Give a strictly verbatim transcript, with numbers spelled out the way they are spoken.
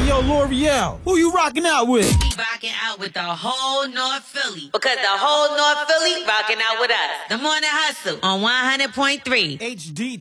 yo, L'Oreal, who you rocking out with? We rocking out with the whole North Philly. Because the whole North Philly rocking out with us. The Morning Hustle on one hundred point three. H D